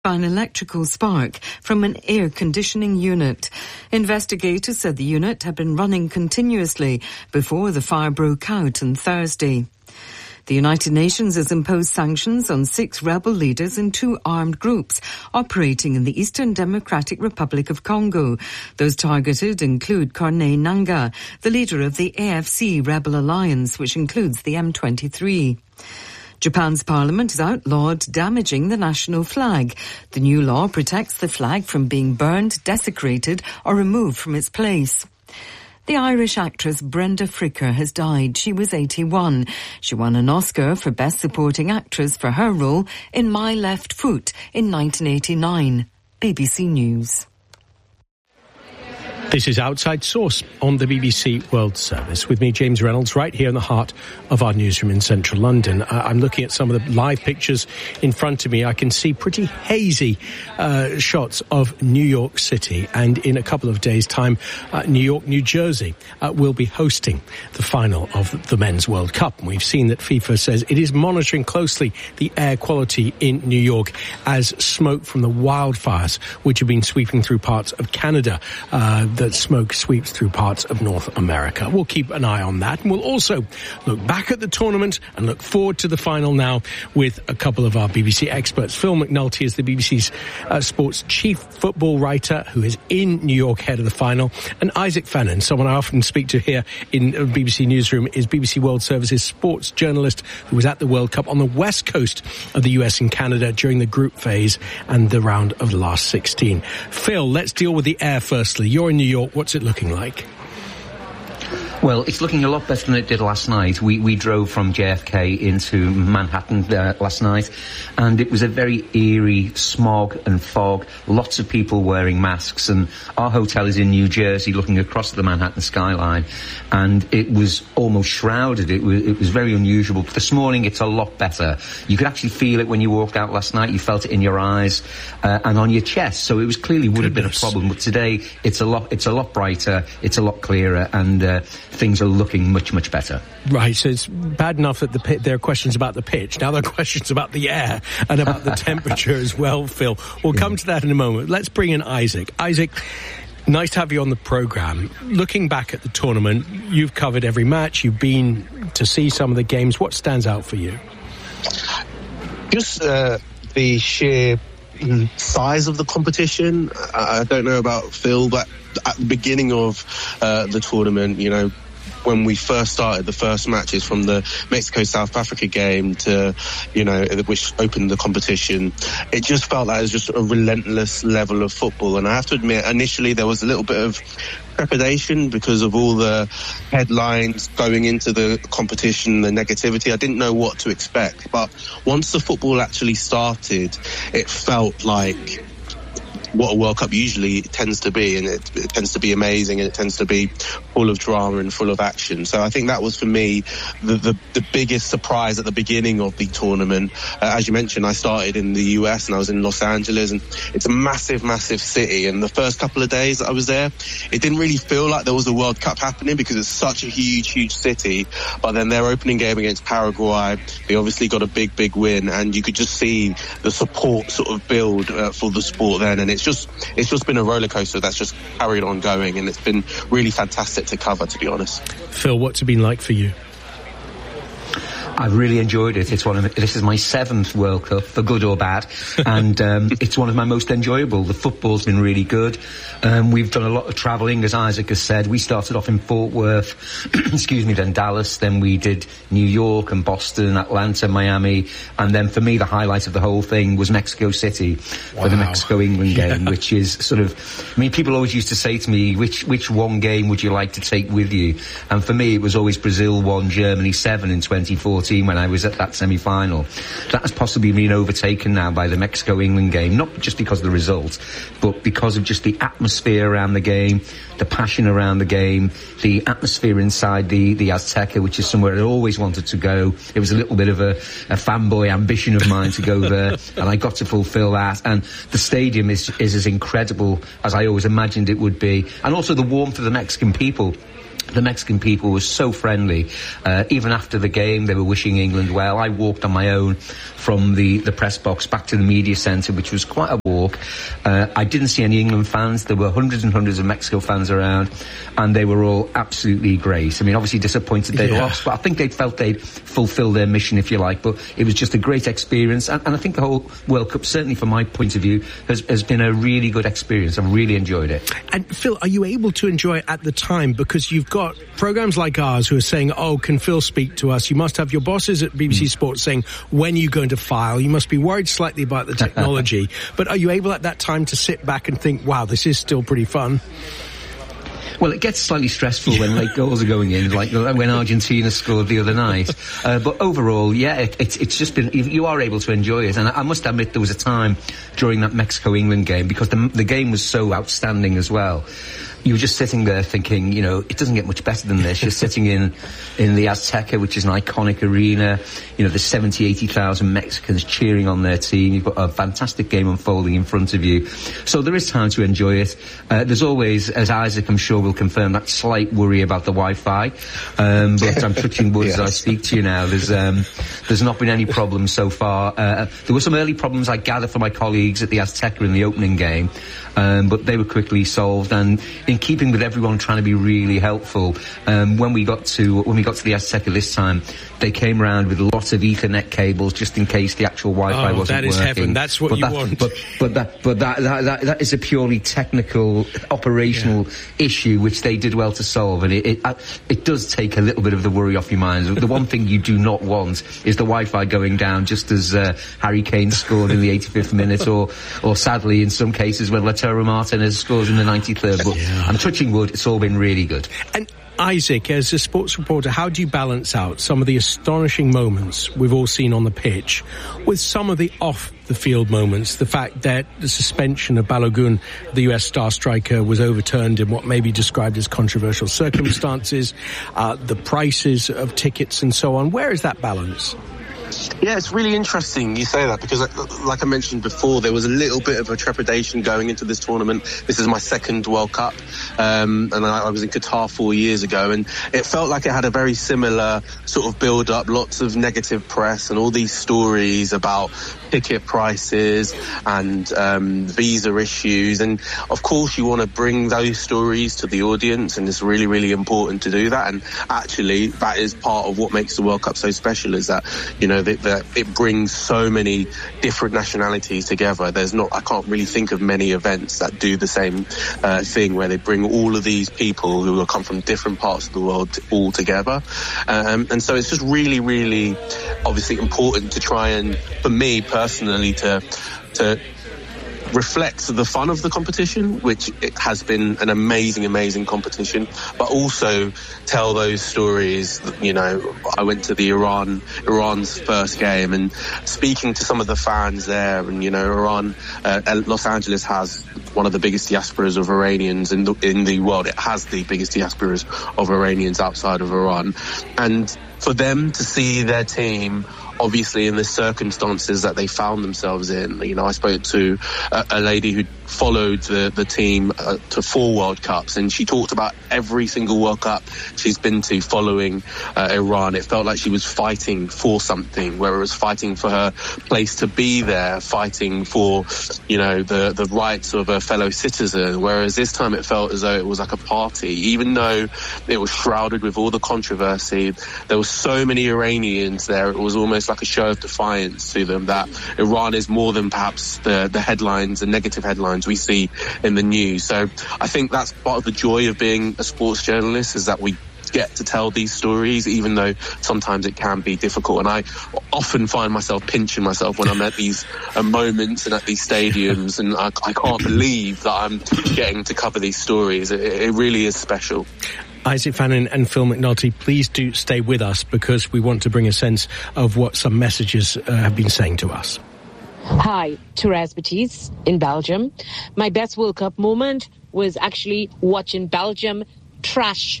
by an electrical spark from an air conditioning unit. Investigators said the unit had been running continuously before the fire broke out on Thursday. The United Nations has imposed sanctions on 6 rebel leaders in 2 armed groups operating in the Eastern Democratic Republic of Congo. Those targeted include Corneille Nangaa, the leader of the AFC rebel alliance, which includes the M23. Japan's parliament has outlawed damaging the national flag. The new law protects the flag from being burned, desecrated or removed from its place. The Irish actress Brenda Fricker has died. She was 81. She won an Oscar for Best Supporting Actress for her role in My Left Foot in 1989. BBC News. This is Outside Source on the BBC World Service. With me, James Reynolds, right here in the heart of our newsroom in central London. I'm looking at some of the live pictures in front of me. I can see pretty hazy shots of New York City. And in a couple of days' time, New York, New Jersey will be hosting the final of the Men's World Cup. And we've seen that FIFA says it is monitoring closely the air quality in New York as smoke from the wildfires, which have been sweeping through parts of Canada, that smoke sweeps through parts of North America. We'll keep an eye on that, and we'll also look back at the tournament and look forward to the final now with a couple of our BBC experts. Phil McNulty is the BBC's sports chief football writer who is in New York ahead of the final, and Isaac Fennan, someone I often speak to here in BBC Newsroom, is BBC World Service's sports journalist who was at the World Cup on the west coast of the US and Canada during the group phase and the round of the last 16. Phil, let's deal with the air firstly. You're in New York, what's it looking like? Well, it's looking a lot better than it did last night. We drove from JFK into Manhattan last night, and it was a very eerie smog and fog, lots of people wearing masks, and our hotel is in New Jersey looking across the Manhattan skyline, and it was almost shrouded. It was very unusual. This morning it's a lot better. You could actually feel it when you walked out last night. You felt it in your eyes and on your chest, so it was clearly would have been a problem. But today it's a lot brighter, it's a lot clearer, and things are looking much, much better. Right, so it's bad enough that there are questions about the pitch. Now there are questions about the air and about the temperature as well, Phil. We'll come to that in a moment. Let's bring in Isaac. Isaac, nice to have you on the programme. Looking back at the tournament, you've covered every match. You've been to see some of the games. What stands out for you? Just the sheer size of the competition. I don't know about Phil, but at the beginning of the tournament, you know, when we first started the first matches from the Mexico-South Africa game to, you know, which opened the competition, it just felt like it was just a relentless level of football. And I have to admit, initially there was a little bit of trepidation because of all the headlines going into the competition, the negativity. I didn't know what to expect. But once the football actually started, it felt like what a World Cup usually tends to be, and it tends to be amazing, and it tends to be full of drama and full of action. So I think that was for me the biggest surprise at the beginning of the tournament. As you mentioned, I started in the US and I was in Los Angeles, and it's a massive, massive city. And the first couple of days that I was there, it didn't really feel like there was a World Cup happening because it's such a huge, huge city. But then their opening game against Paraguay, they obviously got a big, big win, and you could just see the support sort of build for the sport then. And it's just been a roller coaster that's just carried on going, and it's been really fantastic to cover, to be honest. Phil, what's it been like for you? I've really enjoyed it. This is my 7th World Cup, for good or bad, and it's one of my most enjoyable. The football's been really good. We've done a lot of travelling, as Isaac has said. We started off in Fort Worth, then Dallas, then we did New York and Boston, Atlanta, Miami, and then for me the highlight of the whole thing was Mexico City for the Mexico-England game, which is sort of, I mean, people always used to say to me, which one game would you like to take with you? And for me it was always Brazil 1, Germany 7 in 2014. When I was at that semi-final. That has possibly been overtaken now by the Mexico-England game, not just because of the result, but because of just the atmosphere around the game, the passion around the game, the atmosphere inside the Azteca, which is somewhere I always wanted to go. It was a little bit of a fanboy ambition of mine to go there, and I got to fulfill that. And the stadium is as incredible as I always imagined it would be. And also the warmth of the Mexican people. The Mexican people were so friendly. Even after the game, they were wishing England well. I walked on my own from the press box back to the media centre, which was quite a walk. I didn't see any England fans. There were hundreds and hundreds of Mexico fans around, and they were all absolutely great. I mean, obviously disappointed they lost, but I think they felt they'd fulfilled their mission, if you like. But it was just a great experience, and I think the whole World Cup, certainly from my point of view, has been a really good experience. I've really enjoyed it. And Phil, are you able to enjoy it at the time? Because you've got programs like ours who are saying, oh, can Phil speak to us? You must have your bosses at BBC Sports saying, when are you going to file? You must be worried slightly about the technology. But are you able at that time to sit back and think, wow, this is still pretty fun? Well, it gets slightly stressful when late goals are going in, like when Argentina scored the other night. But overall, yeah, it's just been, you are able to enjoy it. And I must admit, there was a time during that Mexico-England game, because the game was so outstanding as well. You were just sitting there thinking, you know, it doesn't get much better than this. You're sitting in the Azteca, which is an iconic arena. You know, there's 70, 80,000 Mexicans cheering on their team. You've got a fantastic game unfolding in front of you. So there is time to enjoy it. There's always, as Isaac, I'm sure, will confirm, that slight worry about the Wi-Fi. But I'm touching wood as I speak to you now. There's not been any problems so far. There were some early problems, I gather, for my colleagues at the Azteca in the opening game. But they were quickly solved, and in keeping with everyone trying to be really helpful, when we got to the Azteca this time, they came around with lots of Ethernet cables just in case the actual Wi-Fi wasn't working. That is heaven. That's what you want. But that is a purely technical, operational issue which they did well to solve, and it does take a little bit of the worry off your mind. The one thing you do not want is the Wi-Fi going down just as Harry Kane scored in the 85th minute, or sadly in some cases when Lautaro Martinez scores in the 93rd. But I'm touching wood, it's all been really good. And Isaac, as a sports reporter, how do you balance out some of the astonishing moments we've all seen on the pitch with some of the off-the-field moments? The fact that the suspension of Balogun, the US star striker, was overturned in what may be described as controversial circumstances, the prices of tickets and so on. Where is that balance? Yeah, it's really interesting you say that, because like I mentioned before, there was a little bit of a trepidation going into this tournament. This is my second World Cup, and I was in Qatar 4 years ago, and it felt like it had a very similar sort of build-up, lots of negative press and all these stories about ticket prices and visa issues. And of course you want to bring those stories to the audience, and it's really, really important to do that. And actually that is part of what makes the World Cup so special, is that, you know, that it brings so many different nationalities together. I can't really think of many events that do the same thing, where they bring all of these people who come from different parts of the world all together. And so it's just really, really obviously important to try and, for me personally, to reflects the fun of the competition, which it has been an amazing competition, but also tell those stories. You know, I went to the Iran's first game, and speaking to some of the fans there, and, you know, Iran, Los Angeles has one of the biggest diasporas of Iranians in the world. It has the biggest diasporas of Iranians outside of Iran, and for them to see their team, obviously in the circumstances that they found themselves in. You know, I spoke to a lady who followed the team to 4 World Cups, and she talked about every single World Cup she's been to following Iran. It felt like she was fighting for something, where it was fighting for her place to be there, fighting for, you know, the rights of a fellow citizen, whereas this time it felt as though it was like a party. Even though it was shrouded with all the controversy, there were so many Iranians there, it was almost like a show of defiance to them that Iran is more than perhaps the headlines, the negative headlines we see in the news. So I think that's part of the joy of being a sports journalist, is that we get to tell these stories, even though sometimes it can be difficult. And I often find myself pinching myself when I'm at these moments and at these stadiums, and I can't believe that I'm getting to cover these stories. It really is special. Isaac Fannin and Phil McNulty, please do stay with us, because we want to bring a sense of what some messages have been saying to us. Hi, Therese Batiste in Belgium. My best World Cup moment was actually watching Belgium trash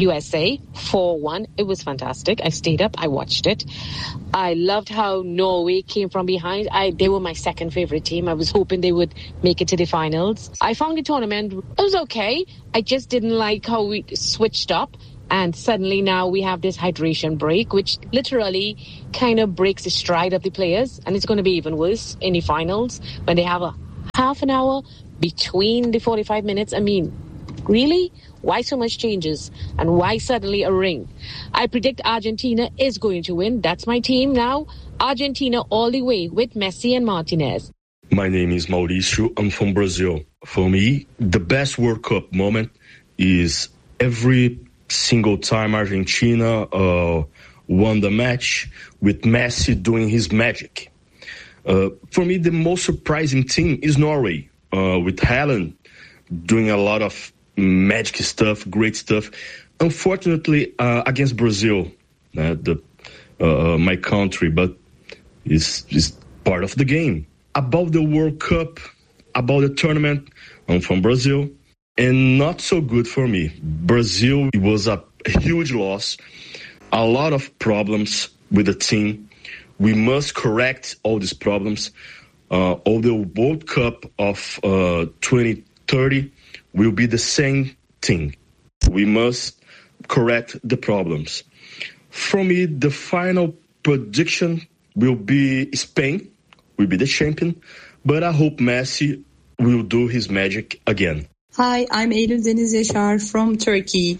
USA 4-1. It was fantastic. I stayed up. I watched it. I loved how Norway came from behind. They were my second favorite team. I was hoping they would make it to the finals. I found the tournament, it was okay. I just didn't like how we switched up. And suddenly now we have this hydration break, which literally kind of breaks the stride of the players. And it's going to be even worse in the finals when they have a half an hour between the 45 minutes. I mean, really? Why so much changes? And why suddenly a ring? I predict Argentina is going to win. That's my team now. Argentina all the way with Messi and Martinez. My name is Mauricio. I'm from Brazil. For me, the best World Cup moment is every single time Argentina won the match with Messi doing his magic. For me, the most surprising team is Norway, with Haaland doing a lot of magic stuff, great stuff. Unfortunately, against Brazil, my country, but it's part of the game. About the World Cup, about the tournament, I'm from Brazil. And not so good for me. Brazil was a huge loss. A lot of problems with the team. We must correct all these problems. All the World Cup of 2030 will be the same thing. We must correct the problems. For me, the final prediction will be Spain will be the champion. But I hope Messi will do his magic again. Hi, I'm Eylül Deniz Yaşar from Turkey.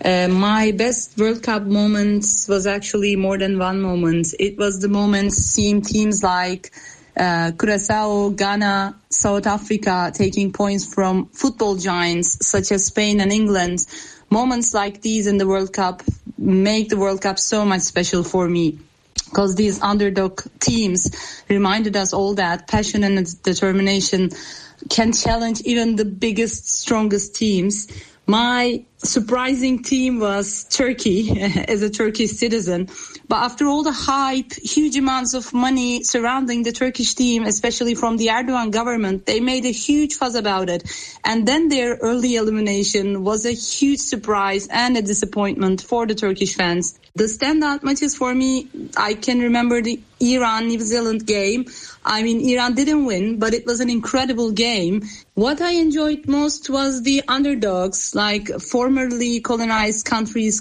My best World Cup moments was actually more than one moment. It was the moments seeing teams like Curaçao, Ghana, South Africa taking points from football giants such as Spain and England. Moments like these in the World Cup make the World Cup so much special for me. Because these underdog teams reminded us all that passion and determination can challenge even the biggest, strongest teams. My surprising team was Turkey as a Turkish citizen. But after all the hype, huge amounts of money surrounding the Turkish team, especially from the Erdogan government, they made a huge fuss about it. And then their early elimination was a huge surprise and a disappointment for the Turkish fans. The standout matches for me, I can remember the Iran-New Zealand game. I mean, Iran didn't win, but it was an incredible game. What I enjoyed most was the underdogs, like formerly colonized countries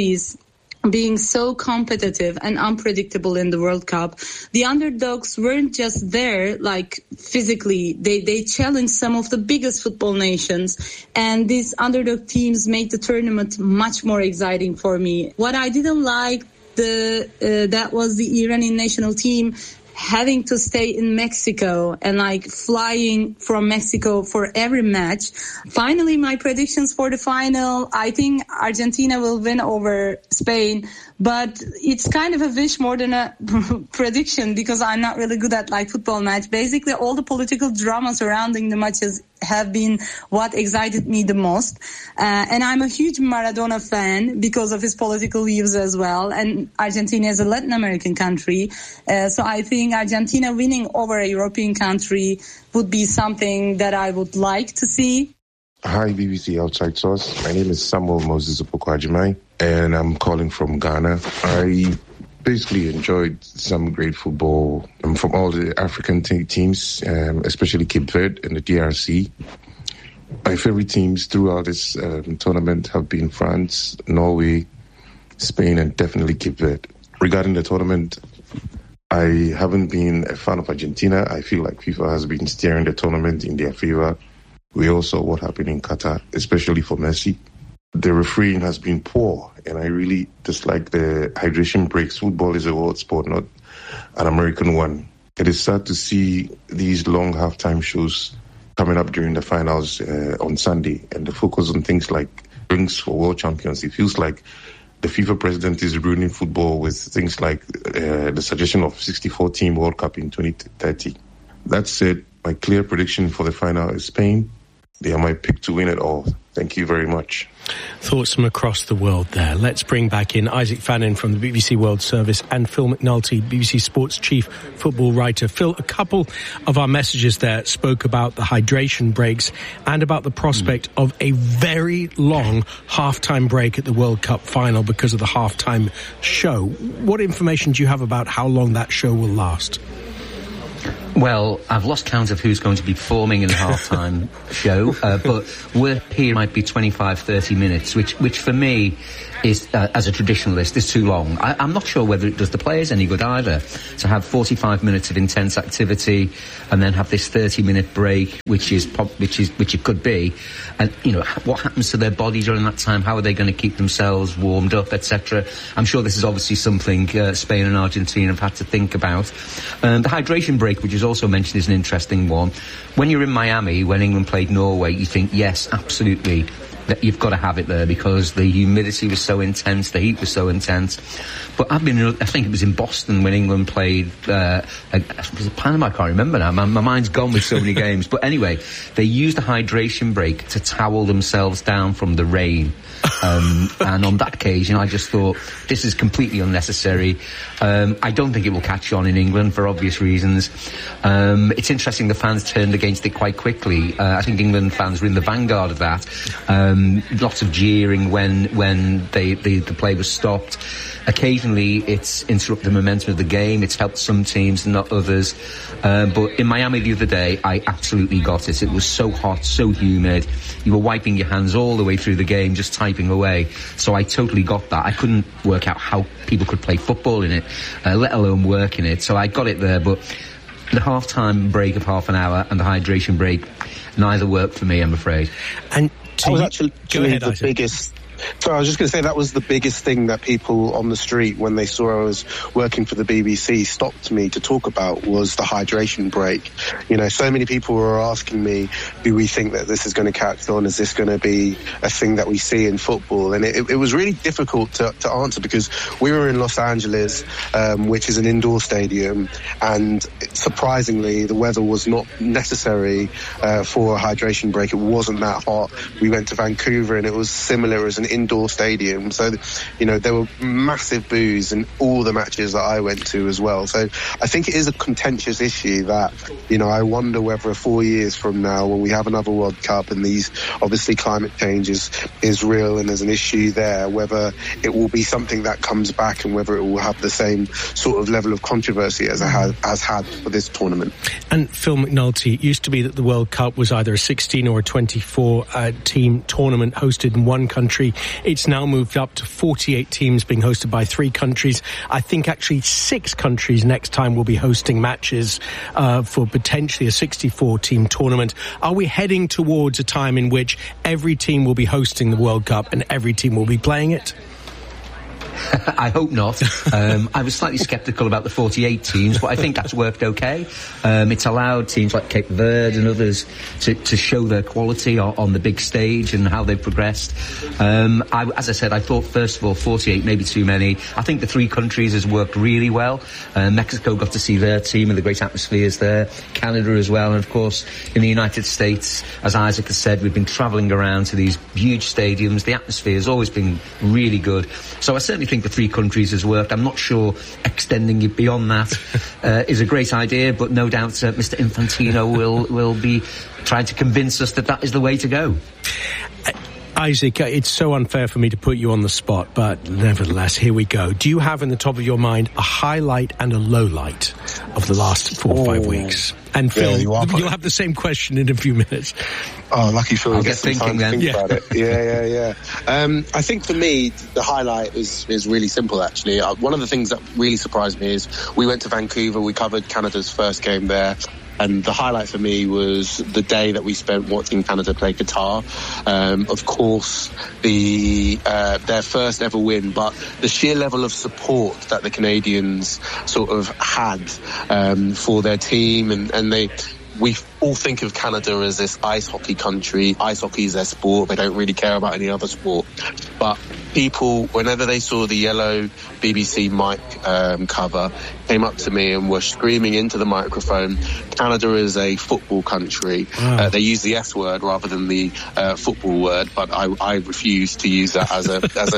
being so competitive and unpredictable in the World Cup. The underdogs weren't just there, like physically. They challenged some of the biggest football nations, and these underdog teams made the tournament much more exciting for me. What I didn't like, that was the Iranian national team having to stay in Mexico and like flying from Mexico for every match. Finally, my predictions for the final, I think Argentina will win over Spain, but it's kind of a wish more than a prediction because I'm not really good at like football match. Basically, all the political drama surrounding the matches have been what excited me the most. And I'm a huge Maradona fan because of his political views as well. And Argentina is a Latin American country. So I think Argentina winning over a European country would be something that I would like to see. Hi, BBC Outside Source. My name is Samuel Moses Opokwajimai, and I'm calling from Ghana. I basically enjoyed some great football from all the African teams, especially Cape Verde and the DRC. My favorite teams throughout this tournament have been France, Norway, Spain, and definitely Cape Verde. Regarding the tournament, I haven't been a fan of Argentina. I feel like FIFA has been steering the tournament in their favor. We all saw what happened in Qatar, especially for Messi. The refereeing has been poor, and I really dislike the hydration breaks. Football is a world sport, not an American one. It is sad to see these long halftime shows coming up during the finals on Sunday, and the focus on things like drinks for world champions. It feels like the FIFA president is ruining football with things like the suggestion of 64-team World Cup in 2030. That said, my clear prediction for the final is Spain. They are my pick to win it all. Thank you very much. Thoughts from across the world there. Let's bring back in Isaac Fannin from the BBC World Service and Phil McNulty, BBC Sports Chief Football Writer. Phil, a couple of our messages there spoke about the hydration breaks and about the prospect of a very long halftime break at the World Cup final because of the halftime show. What information do you have about how long that show will last? Well, I've lost count of who's going to be performing in the halftime show, but work here might be 25, 30 minutes, which for me is, as a traditionalist, is too long. I'm not sure whether it does the players any good either, to have 45 minutes of intense activity and then have this 30-minute break, which it could be. And, you know, what happens to their body during that time? How are they going to keep themselves warmed up, etc.? I'm sure this is obviously something Spain and Argentina have had to think about. The hydration break, which is also mentioned, is an interesting one. When you're in Miami, when England played Norway, you think, yes, absolutely, that you've got to have it there because the humidity was so intense, the heat was so intense. But I think it was in Boston when England played, was it Panama? I can't remember now. My mind's gone with so many games. But anyway, they used a hydration break to towel themselves down from the rain. And on that occasion, I just thought, this is completely unnecessary. I don't think it will catch on in England for obvious reasons. It's interesting the fans turned against it quite quickly. I think England fans were in the vanguard of that. Lots of jeering when the play was stopped. Occasionally, it's interrupted the momentum of the game. It's helped some teams and not others. But in Miami the other day, I absolutely got it. It was so hot, so humid. You were wiping your hands all the way through the game, just typing away. So I totally got that. I couldn't work out how people could play football in it, let alone work in it. So I got it there. But the half-time break of half an hour and the hydration break, neither worked for me, I'm afraid. And that was actually the biggest... So I was just going to say that was the biggest thing that people on the street, when they saw I was working for the BBC, stopped me to talk about, was the hydration break. You know, so many people were asking me, do we think that this is going to catch on? Is this going to be a thing that we see in football? And it was really difficult to answer because we were in Los Angeles, which is an indoor stadium, and surprisingly the weather was not necessary for a hydration break. It wasn't that hot. We went to Vancouver and it was similar as an indoor stadium, so you know there were massive boos in all the matches that I went to as well. So I think it is a contentious issue that, you know, I wonder whether 4 years from now, when we have another World Cup and these obviously climate change is real and there's an issue there, whether it will be something that comes back and whether it will have the same sort of level of controversy as it has had for this tournament. And Phil McNulty, it used to be that the World Cup was either a 16 or a 24 team tournament hosted in one country. It's now moved up to 48 teams being hosted by 3 countries. I think actually 6 countries next time will be hosting matches for potentially a 64-team tournament. Are we heading towards a time in which every team will be hosting the World Cup and every team will be playing it? I hope not. I was slightly sceptical about the 48 teams, but I think that's worked okay. It's allowed teams like Cape Verde and others to show their quality on the big stage and how they've progressed. As I said, I thought, first of all, 48 maybe too many. I think the 3 countries has worked really well. Mexico got to see their team and the great atmospheres there. Canada as well. And, of course, in the United States, as Isaac has said, we've been travelling around to these huge stadiums. The atmosphere has always been really good. So I certainly think the 3 countries has worked. I'm not sure extending it beyond that is a great idea, but no doubt Mr. Infantino will be trying to convince us that is the way to go. Isaac, it's so unfair for me to put you on the spot, but nevertheless, here we go. Do you have in the top of your mind a highlight and a low light of the last 4 or 5 weeks? And Phil, you'll have the same question in a few minutes. Oh, lucky Phil. I'll get thinking then. Think about it. Yeah. I think for me, the highlight is really simple, actually. One of the things that really surprised me is we went to Vancouver, we covered Canada's first game there. And the highlight for me was the day that we spent watching Canada play Qatar. Of course, their first ever win, but the sheer level of support that the Canadians sort of had for their team, and we all think of Canada as this ice hockey country. Ice hockey is their sport. They don't really care about any other sport. But people, whenever they saw the yellow BBC mic cover, came up to me and were screaming into the microphone, Canada is a football country. Wow. They use the F word rather than the football word, but I refuse to use that as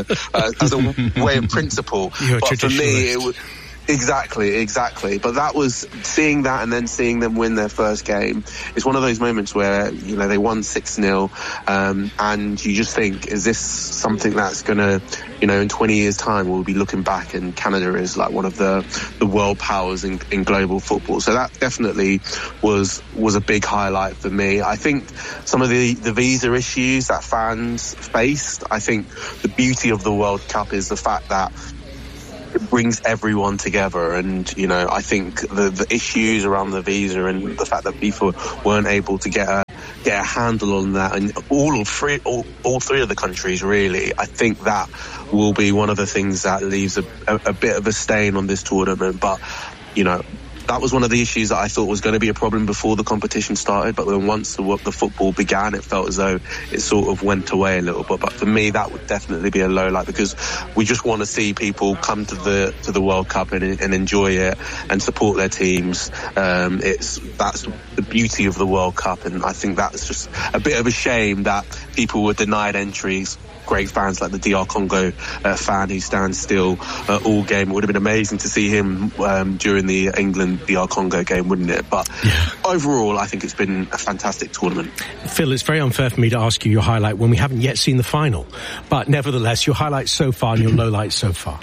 a way of principle. But for me, it was... Exactly. But that was seeing that and then seeing them win their first game. It's one of those moments where, you know, they won 6-0, and you just think, is this something that's going to, you know, in 20 years' time, we'll be looking back and Canada is like one of the world powers in global football. So that definitely was a big highlight for me. I think some of the visa issues that fans faced, I think the beauty of the World Cup is the fact that it brings everyone together, and you know, I think the issues around the visa and the fact that people weren't able to get a handle on that, and all three of the countries really, I think that will be one of the things that leaves a bit of a stain on this tournament. But you know, that was one of the issues that I thought was going to be a problem before the competition started, but then once the football began, it felt as though it sort of went away a little bit. But for me, that would definitely be a low light, because we just want to see people come to the World Cup and enjoy it and support their teams. That's the beauty of the World Cup, and I think that's just a bit of a shame that people were denied entries. Great fans like the DR Congo fan who stands still all game. It would have been amazing to see him during the England-DR Congo game, wouldn't it? But overall, I think it's been a fantastic tournament. Phil, it's very unfair for me to ask you your highlight when we haven't yet seen the final. But nevertheless, your highlights so far and your lowlights so far.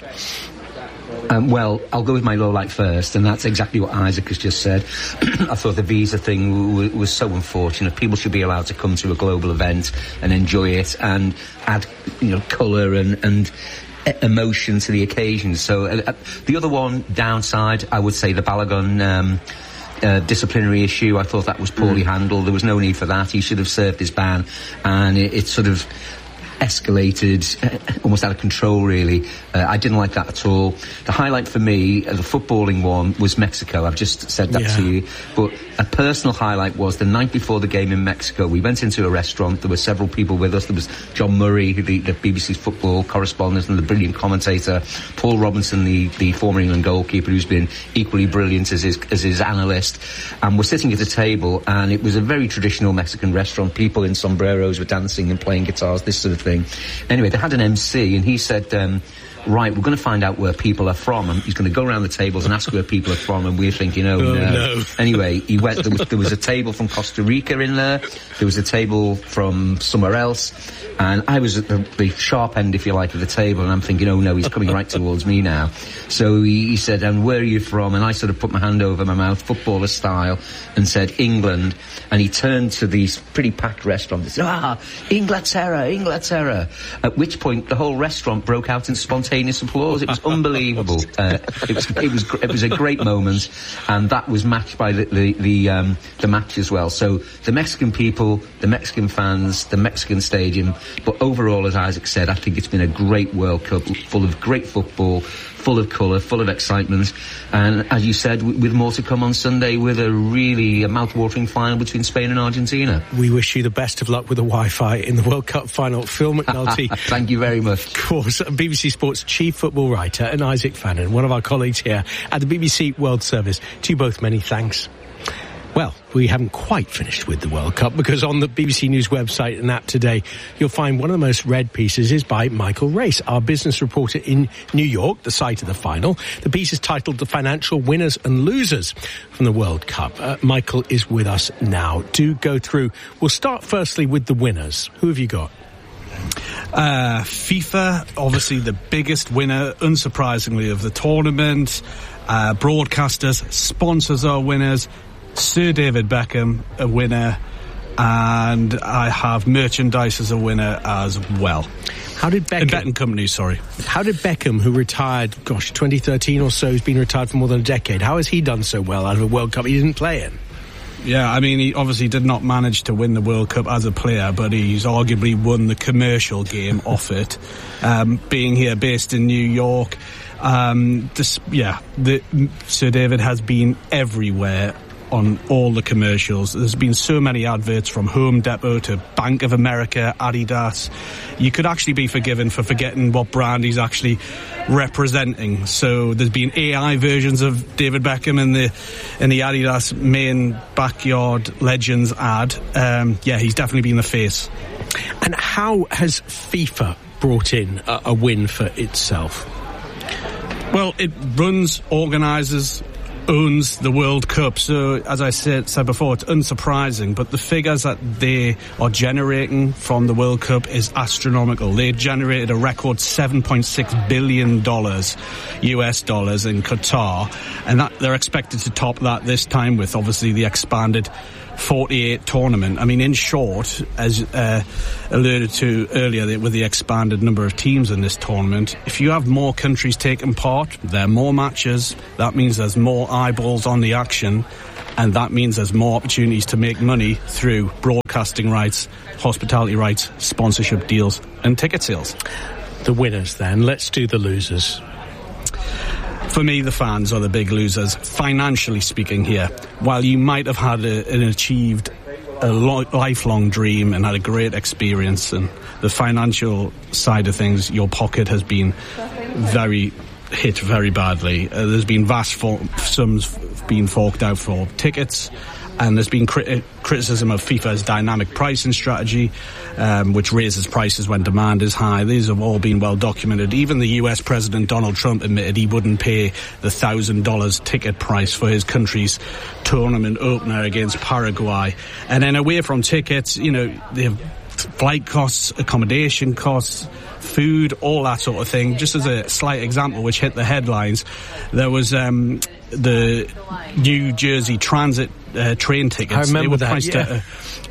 Well, I'll go with my low light first, and that's exactly what Isaac has just said. I thought the visa thing was so unfortunate. People should be allowed to come to a global event and enjoy it and add, you know, colour and emotion to the occasion. So the other one, downside, I would say the Balogun disciplinary issue. I thought that was poorly handled. There was no need for that. He should have served his ban, and it sort of escalated almost out of control, really. I didn't like that at all. The highlight for me, the footballing one, was Mexico. I've just said that to you. But a personal highlight was the night before the game in Mexico. We went into a restaurant. There were several people with us. There was John Murray, the BBC's football correspondent and the brilliant commentator, Paul Robinson, the former England goalkeeper, who's been equally brilliant as his analyst. And we're sitting at a table, and it was a very traditional Mexican restaurant. People in sombreros were dancing and playing guitars, this sort of thing. Anyway, they had an MC, and he said, right, we're going to find out where people are from, and he's going to go around the tables and ask where people are from, and we're thinking, no. Anyway, he went, there was a table from Costa Rica in there was a table from somewhere else, and I was at the sharp end, if you like, of the table, and I'm thinking, oh no, he's coming right towards me now. So he said, and where are you from? And I sort of put my hand over my mouth, footballer style, and said, England. And he turned to these pretty packed restaurants and said, Inglaterra. At which point, the whole restaurant broke out in spontaneous applause. It was unbelievable. It was a great moment, and that was matched by the match as well. So the Mexican people, the Mexican fans, the Mexican stadium, but overall, as Isaac said, I think it's been a great World Cup, full of great football, full of colour, full of excitement, and as you said, with more to come on Sunday, with a mouth-watering final between Spain and Argentina. We wish you the best of luck with the Wi-Fi in the World Cup final. Phil McNulty. Thank you very much. Of course, BBC Sports chief football writer, and Isaac Fannin, one of our colleagues here at the BBC World Service. To you both, many thanks. Well, we haven't quite finished with the World Cup, because on the BBC News website and app today, you'll find one of the most read pieces is by Michael Race, our business reporter in New York, the site of the final. The piece is titled The Financial Winners and Losers from the World Cup. Michael is with us now. Do go through. We'll start firstly with the winners. Who have you got? FIFA, obviously the biggest winner, unsurprisingly, of the tournament. Broadcasters, sponsors are winners. Sir David Beckham, a winner, and I have merchandise as a winner as well. How did Beckham... betting company, sorry. How did Beckham, who retired, 2013 or so, he's been retired for more than a decade, how has he done so well out of a World Cup he didn't play in? Yeah, I mean, he obviously did not manage to win the World Cup as a player, but he's arguably won the commercial game off it. Being here, based in New York, Sir David has been everywhere on all the commercials. There's been so many adverts from Home Depot to Bank of America, Adidas. You could actually be forgiven for forgetting what brand he's actually representing. So there's been AI versions of David Beckham in the Adidas main Backyard Legends ad. He's definitely been the face. And how has FIFA brought in a win for itself? Well, it runs, organises, owns the World Cup. So, as I said before, it's unsurprising. But the figures that they are generating from the World Cup is astronomical. They generated a record $7.6 billion US dollars in Qatar. And that they're expected to top that this time with, obviously, the expanded 48 tournament. I mean, in short, as alluded to earlier, with the expanded number of teams in this tournament, if you have more countries taking part, there are more matches. That means there's more eyeballs on the action, and that means there's more opportunities to make money through broadcasting rights, hospitality rights, sponsorship deals, and ticket sales. The winners, then. Let's do the losers. For me, the fans are the big losers, financially speaking here. While you might have had achieved a lifelong dream and had a great experience, and the financial side of things, your pocket has been hit very badly. There's been vast sums being forked out for tickets, and there's been criticism of FIFA's dynamic pricing strategy, which raises prices when demand is high. These have all been well documented. Even the US President Donald Trump admitted he wouldn't pay the $1,000 ticket price for his country's tournament opener against Paraguay. And then away from tickets, they have flight costs, accommodation costs, food, all that sort of thing. Just as a slight example, which hit the headlines, there was the New Jersey Transit train tickets. I remember they were priced at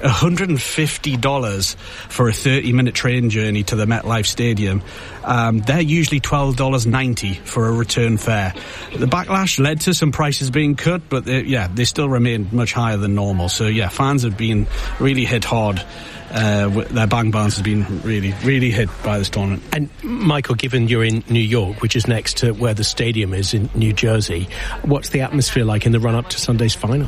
$150 for a 30-minute train journey to the MetLife Stadium. They're usually $12.90 for a return fare. The backlash led to some prices being cut, but they still remain much higher than normal. So fans have been really hit hard. Their bank balance has been really, really hit by this tournament. And Michael, given you're in New York, which is next to where the stadium is in New Jersey, what's the atmosphere like in the run-up to Sunday's final?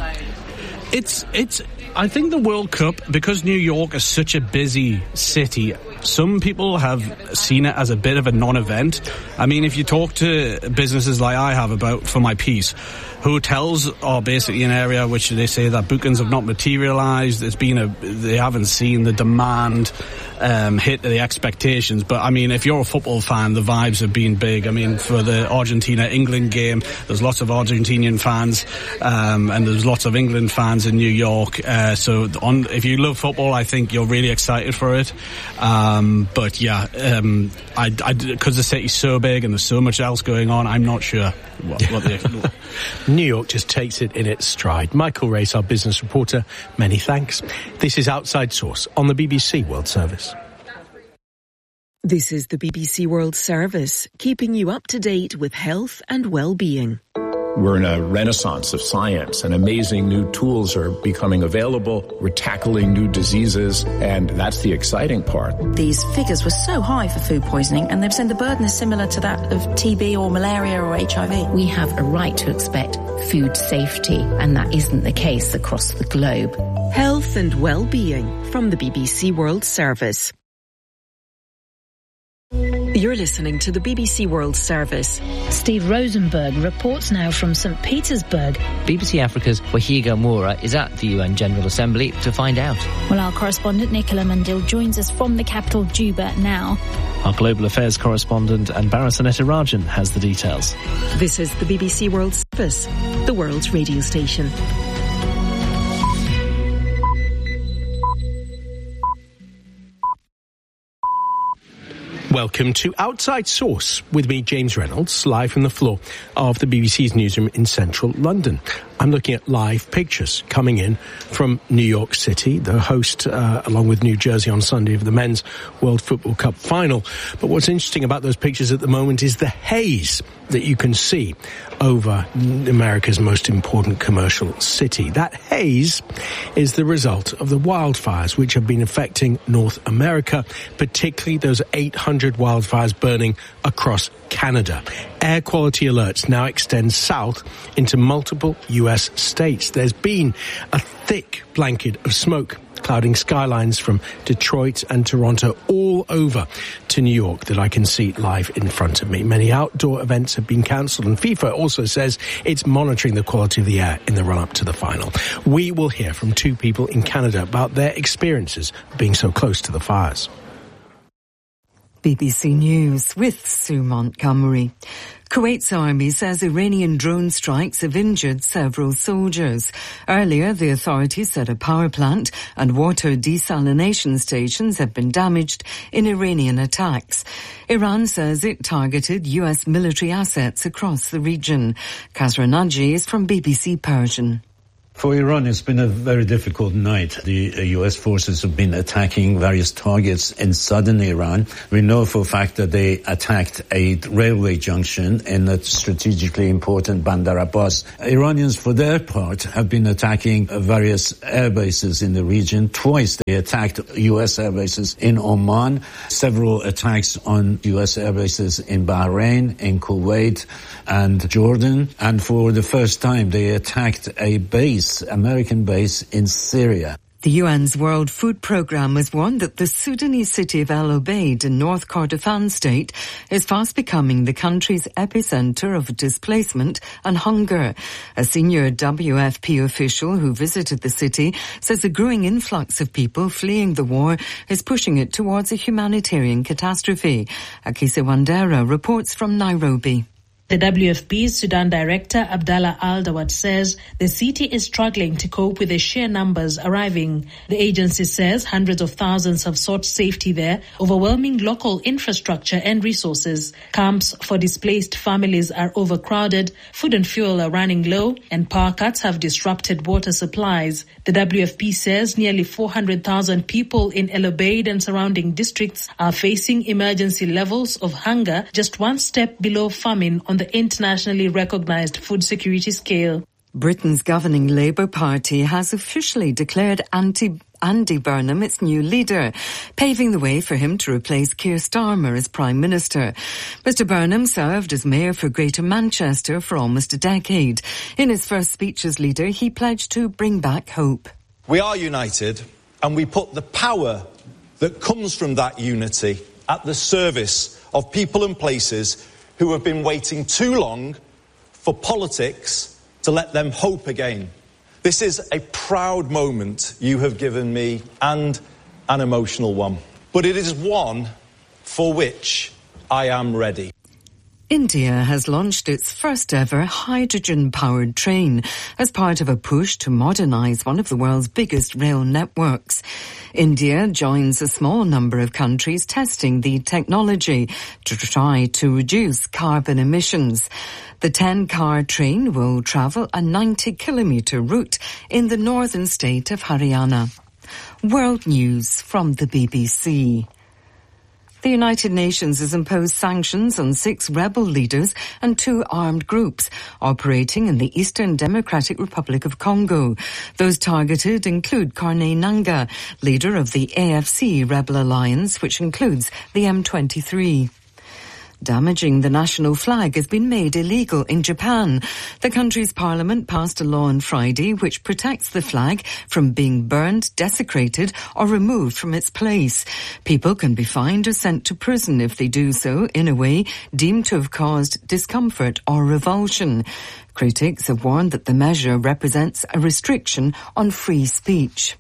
I think the World Cup, because New York is such a busy city, some people have seen it as a bit of a non-event. I mean, if you talk to businesses like I have for my piece, hotels are basically an area which they say that bookings have not materialised. They haven't seen the demand hit the expectations. But I mean, if you're a football fan, the vibes have been big. I mean, for the Argentina-England game, there's lots of Argentinian fans, and there's lots of England fans in New York. If you love football, I think you're really excited for it. Because the city's so big and there's so much else going on, I'm not sure what the New York just takes it in its stride. Michael Race, our business reporter, many thanks. This is Outside Source on the BBC World Service. This is the BBC World Service, keeping you up to date with health and well-being. We're in a renaissance of science, and amazing new tools are becoming available. We're tackling new diseases, and that's the exciting part. These figures were so high for food poisoning, and they've said the burden is similar to that of TB or malaria or HIV. We have a right to expect food safety, and that isn't the case across the globe. Health and well-being from the BBC World Service. You're listening to the BBC World Service. Steve Rosenberg reports now from St. Petersburg. BBC Africa's Wahiga Moura is at the UN General Assembly to find out. Well, our correspondent Nicola Mandil joins us from the capital, Juba, now. Our global affairs correspondent Anbara Sanetarajan has the details. This is the BBC World Service, the world's radio station. Welcome to Outside Source with me, James Reynolds, live from the floor of the BBC's newsroom in central London. I'm looking at live pictures coming in from New York City, the host, along with New Jersey on Sunday, of the Men's World Football Cup final. But what's interesting about those pictures at the moment is the haze that you can see over America's most important commercial city. That haze is the result of the wildfires which have been affecting North America, particularly those 800 wildfires burning across Canada. Air quality alerts now extend south into multiple US US states. There's been a thick blanket of smoke clouding skylines from Detroit and Toronto all over to New York that I can see live in front of me. Many outdoor events have been cancelled, and FIFA also says it's monitoring the quality of the air in the run-up to the final. We will hear from two people in Canada about their experiences of being so close to the fires. BBC News with Sue Montgomery. Kuwait's army says Iranian drone strikes have injured several soldiers. Earlier, the authorities said a power plant and water desalination stations have been damaged in Iranian attacks. Iran says it targeted US military assets across the region. Kasra Naji is from BBC Persian. For Iran, it's been a very difficult night. The U.S. forces have been attacking various targets in southern Iran. We know for a fact that they attacked a railway junction in a strategically important Bandar Abbas. Iranians, for their part, have been attacking various air bases in the region. Twice they attacked U.S. air bases in Oman, several attacks on U.S. air bases in Bahrain, in Kuwait, and Jordan. And for the first time, they attacked a American base in Syria. The UN's World Food Programme has warned that the Sudanese city of El Obeid in North Kordofan state is fast becoming the country's epicenter of displacement and hunger. A senior WFP official who visited the city says a growing influx of people fleeing the war is pushing it towards a humanitarian catastrophe. Akise Wandera reports from Nairobi. The WFP's Sudan Director, Abdallah Al-Dawat, says the city is struggling to cope with the sheer numbers arriving. The agency says hundreds of thousands have sought safety there, overwhelming local infrastructure and resources. Camps for displaced families are overcrowded, food and fuel are running low, and power cuts have disrupted water supplies. The WFP says nearly 400,000 people in El Obeid and surrounding districts are facing emergency levels of hunger, just one step below famine on the internationally recognized food security scale. Britain's governing Labour Party has officially declared Andy Burnham its new leader, paving the way for him to replace Keir Starmer as Prime Minister. Mr Burnham served as Mayor for Greater Manchester for almost a decade. In his first speech as leader, he pledged to bring back hope. We are united, and we put the power that comes from that unity at the service of people and places who have been waiting too long for politics to let them hope again. This is a proud moment you have given me, and an emotional one. But it is one for which I am ready. India has launched its first ever hydrogen-powered train as part of a push to modernise one of the world's biggest rail networks. India joins a small number of countries testing the technology to try to reduce carbon emissions. The 10-car train will travel a 90-kilometre route in the northern state of Haryana. World News from the BBC. The United Nations has imposed sanctions on 6 rebel leaders and 2 armed groups operating in the Eastern Democratic Republic of Congo. Those targeted include Corneille Nangaa, leader of the AFC rebel alliance, which includes the M23. Damaging the national flag has been made illegal in Japan. The country's parliament passed a law on Friday which protects the flag from being burned, desecrated or removed from its place. People can be fined or sent to prison if they do so in a way deemed to have caused discomfort or revulsion. Critics have warned that the measure represents a restriction on free speech.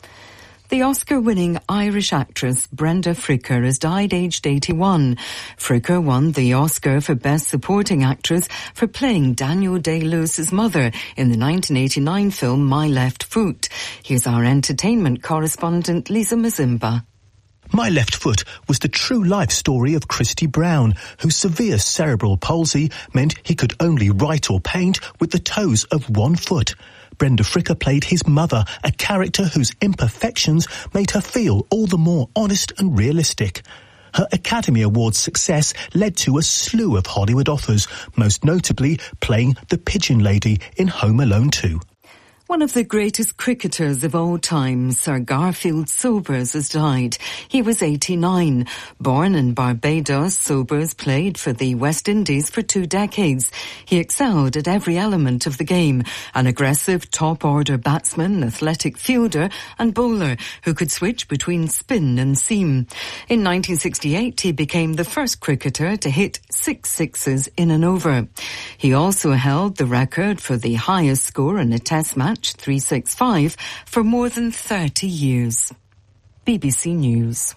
The Oscar-winning Irish actress Brenda Fricker has died aged 81. Fricker won the Oscar for Best Supporting Actress for playing Daniel Day-Lewis's mother in the 1989 film My Left Foot. Here's our entertainment correspondent Lisa Mazimba. My Left Foot was the true life story of Christy Brown, whose severe cerebral palsy meant he could only write or paint with the toes of one foot. Brenda Fricker played his mother, a character whose imperfections made her feel all the more honest and realistic. Her Academy Award success led to a slew of Hollywood offers, most notably playing the Pigeon Lady in Home Alone 2. One of the greatest cricketers of all time, Sir Garfield Sobers, has died. He was 89. Born in Barbados, Sobers played for the West Indies for 2 decades. He excelled at every element of the game, an aggressive top-order batsman, athletic fielder and bowler who could switch between spin and seam. In 1968, he became the first cricketer to hit 6 sixes in an over. He also held the record for the highest score in a Test match, 365, for more than 30 years. BBC News.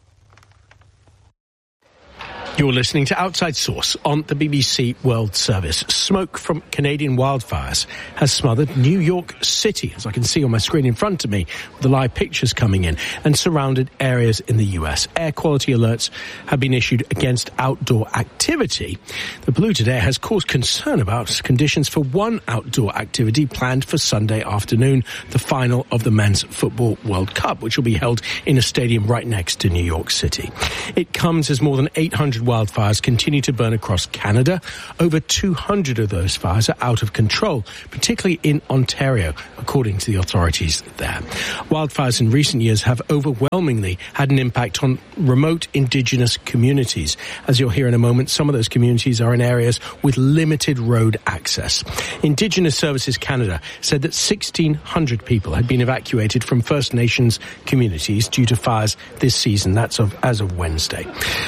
You're listening to Outside Source on the BBC World Service. Smoke from Canadian wildfires has smothered New York City, as I can see on my screen in front of me, with the live pictures coming in, and surrounded areas in the US. Air quality alerts have been issued against outdoor activity. The polluted air has caused concern about conditions for one outdoor activity planned for Sunday afternoon, the final of the Men's Football World Cup, which will be held in a stadium right next to New York City. It comes as more than 800 wildfires continue to burn across Canada. Over 200 of those fires are out of control, particularly in Ontario, according to the authorities there. Wildfires in recent years have overwhelmingly had an impact on remote Indigenous communities. As you'll hear in a moment, some of those communities are in areas with limited road access. Indigenous Services Canada said that 1,600 people had been evacuated from First Nations communities due to fires this season. That's as of Wednesday.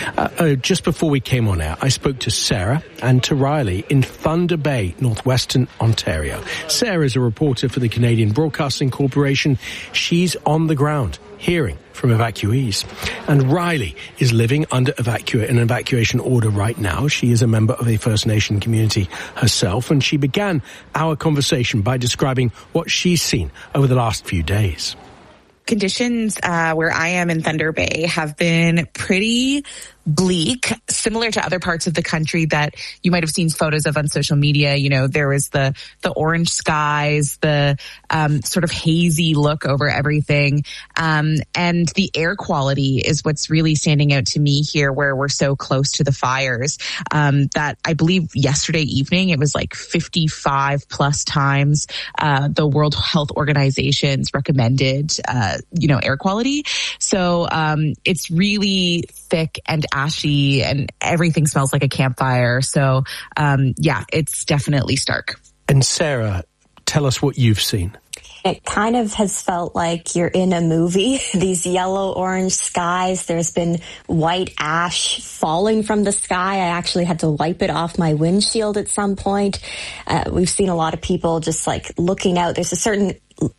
Just before we came on air, I spoke to Sarah and to Riley in Thunder Bay, northwestern Ontario. Sarah is a reporter for the Canadian Broadcasting Corporation. She's on the ground, hearing from evacuees. And Riley is living under an evacuation order right now. She is a member of a First Nation community herself, and she began our conversation by describing what she's seen over the last few days. Conditions where I am in Thunder Bay have been pretty bleak, similar to other parts of the country that you might have seen photos of on social media. You know, there was the orange skies, the sort of hazy look over everything. And the air quality is what's really standing out to me here, where we're so close to the fires. That I believe yesterday evening, it was like 55 plus times the World Health Organization's recommended, air quality. So it's really thick and ashy and everything smells like a campfire. So, it's definitely stark. And Sarah, tell us what you've seen. It kind of has felt like you're in a movie. These yellow-orange skies. There's been white ash falling from the sky. I actually had to wipe it off my windshield at some point. We've seen a lot of people just like looking out. There's a certain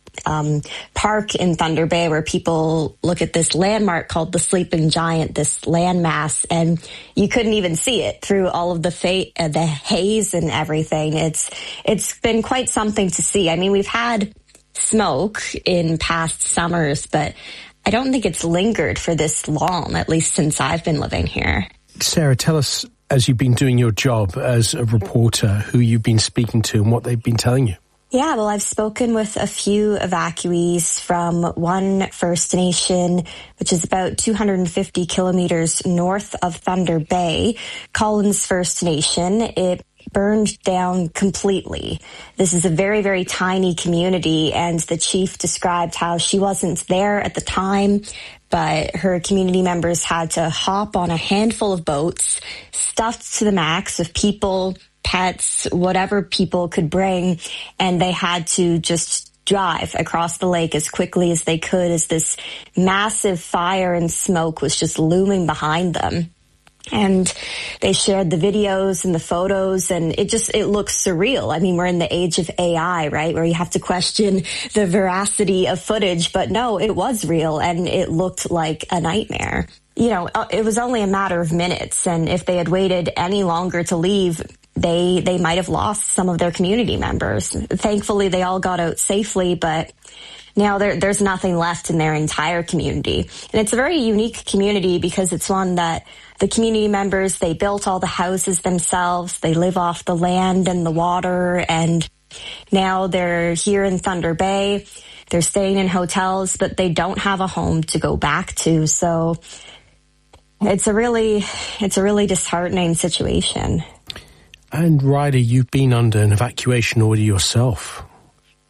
park in Thunder Bay where people look at this landmark called the Sleeping Giant, this landmass, and you couldn't even see it through all of the haze and everything. It's been quite something to see. I mean, we've had smoke in past summers, but I don't think it's lingered for this long, at least since I've been living here. Sarah, tell us, as you've been doing your job as a reporter, who you've been speaking to and what they've been telling you. Yeah, well, I've spoken with a few evacuees from one First Nation, which is about 250 kilometers north of Thunder Bay, Collins First Nation. It burned down completely. This is a very, very tiny community, and the chief described how she wasn't there at the time, but her community members had to hop on a handful of boats, stuffed to the max of people, pets, whatever people could bring, and they had to just drive across the lake as quickly as they could as this massive fire and smoke was just looming behind them. And they shared the videos and the photos, and it looks surreal. I mean, we're in the age of AI, right, where you have to question the veracity of footage, but no, it was real, and it looked like a nightmare. You know, it was only a matter of minutes, and if they had waited any longer to leave, they might have lost some of their community members. Thankfully, they all got out safely, but now there's nothing left in their entire community. And it's a very unique community because it's one that the community members, they built all the houses themselves. They live off the land and the water, and now they're here in Thunder Bay. They're staying in hotels, but they don't have a home to go back to. So it's a really disheartening situation. And Ryder, you've been under an evacuation order yourself.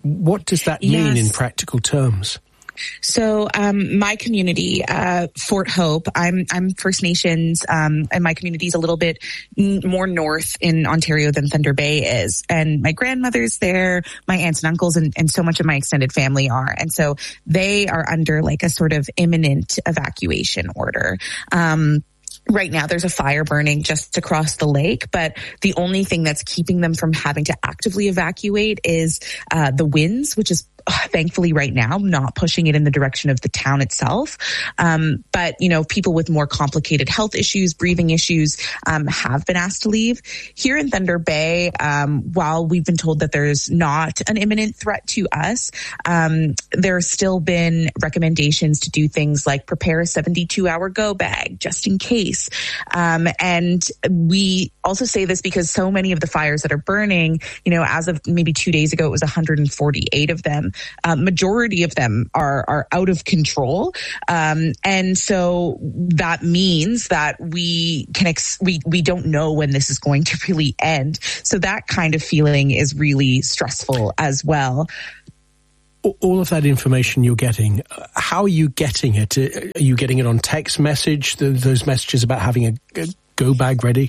What does that mean in practical terms? So, my community, Fort Hope, I'm First Nations, and my community is a little bit more north in Ontario than Thunder Bay is. And my grandmother's there, my aunts and uncles, and so much of my extended family are. And so they are under like a sort of imminent evacuation order. Right now, there's a fire burning just across the lake, but the only thing that's keeping them from having to actively evacuate is the winds, which is thankfully right now not pushing it in the direction of the town itself. But, people with more complicated health issues, breathing issues, have been asked to leave. Here in Thunder Bay, while we've been told that there's not an imminent threat to us, there's still been recommendations to do things like prepare a 72-hour go bag just in case. And we also say this because so many of the fires that are burning, as of maybe 2 days ago, it was 148 of them. Majority of them are out of control. And so that means that we don't know when this is going to really end. So that kind of feeling is really stressful as well. All of that information you're getting, how are you getting it? Are you getting it on text message, those messages about having a go bag ready?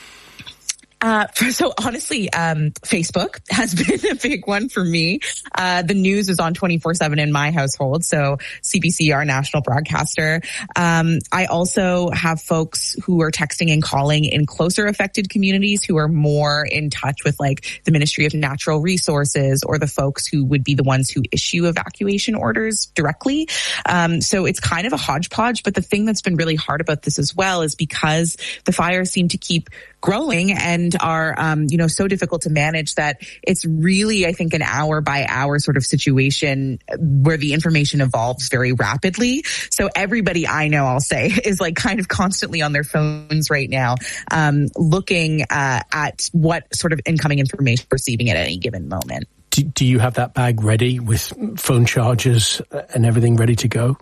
So honestly, Facebook has been a big one for me. The news is on 24/7 in my household. So CBC, our national broadcaster. I also have folks who are texting and calling in closer affected communities who are more in touch with like the Ministry of Natural Resources or the folks who would be the ones who issue evacuation orders directly. So it's kind of a hodgepodge. But the thing that's been really hard about this as well is because the fires seem to keep growing and are, so difficult to manage that it's really, I think, an hour by hour sort of situation where the information evolves very rapidly. So everybody I know, I'll say, is like kind of constantly on their phones right now, looking at what sort of incoming information we're receiving at any given moment. Do you have that bag ready with phone chargers and everything ready to go?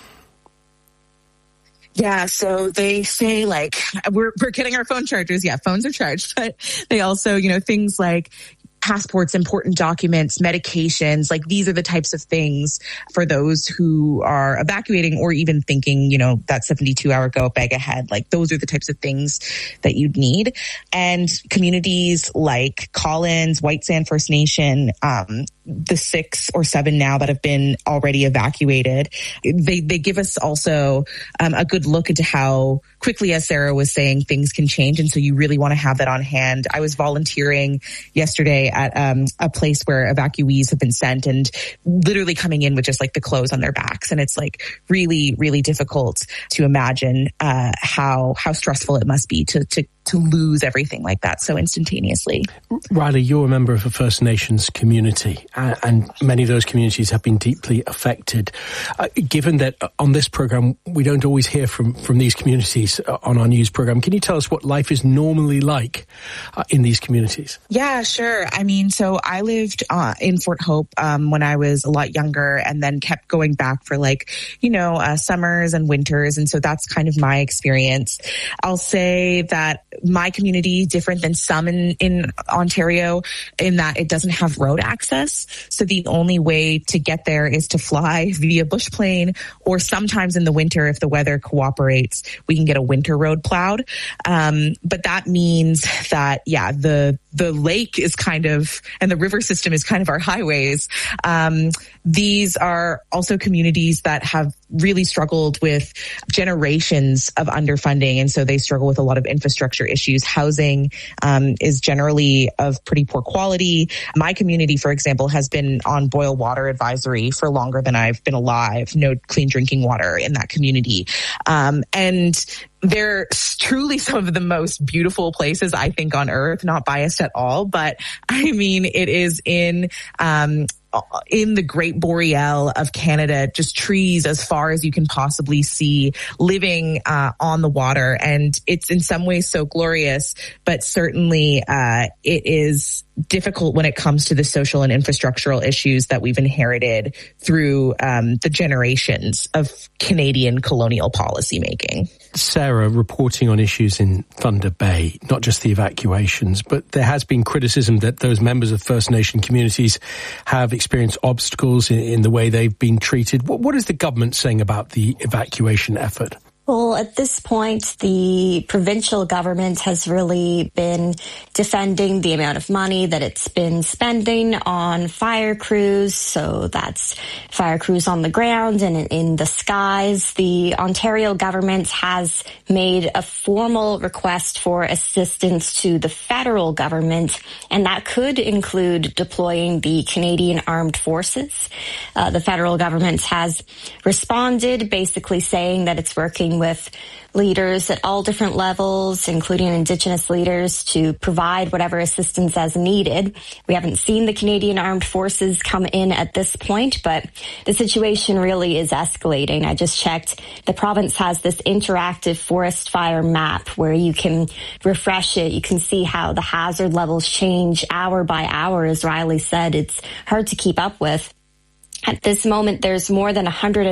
Yeah, so they say like we're getting our phone chargers. Yeah, phones are charged, but they also, things like passports, important documents, medications, like these are the types of things for those who are evacuating or even thinking, that 72-hour go bag ahead. Like those are the types of things that you'd need. And communities like Collins, White Sand First Nation, the 6 or 7 now that have been already evacuated, they give us also a good look into how quickly, as Sarah was saying, things can change. And so you really want to have that on hand. I was volunteering yesterday at a place where evacuees have been sent and literally coming in with just like the clothes on their backs. And it's like really, really difficult to imagine how stressful it must be to lose everything like that so instantaneously. Riley, you're a member of a First Nations community, and many of those communities have been deeply affected. Given that on this program, we don't always hear from these communities on our news program, can you tell us what life is normally like in these communities? Yeah, sure. I mean, so I lived in Fort Hope when I was a lot younger and then kept going back for summers and winters. And so that's kind of my experience. I'll say that my community, different than some in Ontario, in that it doesn't have road access. So the only way to get there is to fly via bush plane, or sometimes in the winter, if the weather cooperates, we can get a winter road plowed. But that means that, the lake is kind of, and the river system is kind of our highways. These are also communities that have really struggled with generations of underfunding. And so they struggle with a lot of infrastructure issues. Housing is generally of pretty poor quality. My community, for example, has been on boil water advisory for longer than I've been alive. No clean drinking water in that community. And they're truly some of the most beautiful places, I think, on earth, not biased at all. But I mean, it is in the Great Boreal of Canada, just trees as far as you can possibly see, living on the water. And it's in some ways so glorious, but certainly it is difficult when it comes to the social and infrastructural issues that we've inherited through the generations of Canadian colonial policymaking. Sarah, reporting on issues in Thunder Bay, not just the evacuations, but there has been criticism that those members of First Nation communities have experienced obstacles in the way they've been treated. What is the government saying about the evacuation effort? Well, at this point, the provincial government has really been defending the amount of money that it's been spending on fire crews. So that's fire crews on the ground and in the skies. The Ontario government has made a formal request for assistance to the federal government, and that could include deploying the Canadian Armed Forces. The federal government has responded, basically saying that it's working with leaders at all different levels, including Indigenous leaders, to provide whatever assistance as needed. We haven't seen the Canadian Armed Forces come in at this point, but the situation really is escalating. I just checked. The province has this interactive forest fire map where you can refresh it. You can see how the hazard levels change hour by hour. As Riley said, it's hard to keep up with. At this moment, there's more than